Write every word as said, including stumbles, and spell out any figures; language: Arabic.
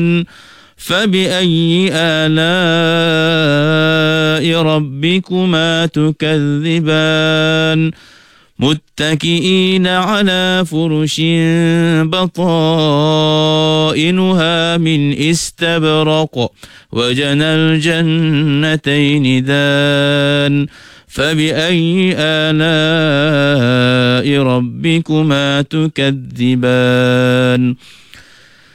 تكذبان فبأي آلاء ربكما تكذبان متكئين على فرش بطائنها من استبرق وجنى الجنتين دان فبأي آلاء ربكما تكذبان